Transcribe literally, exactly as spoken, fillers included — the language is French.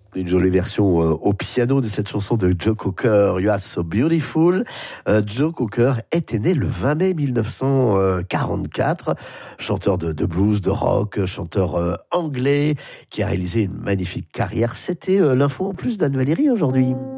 Une jolie version euh, au piano de cette chanson de Joe Cocker, You Are So Beautiful. Euh, Joe Cocker était né le vingt mai mille neuf cent quarante-quatre, chanteur de, de blues, de rock, chanteur euh, anglais, qui a réalisé une magnifique carrière. C'était euh, l'info en plus d'Anne Valérie aujourd'hui.